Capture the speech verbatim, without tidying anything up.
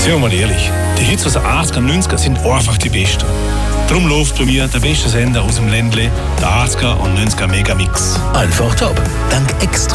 Seien wir mal ehrlich, die Hits aus den achtziger und neunziger sind einfach die besten. Darum läuft bei mir der beste Sender aus dem Ländle, der achtziger und neunziger Megamix. Einfach top. Dank extra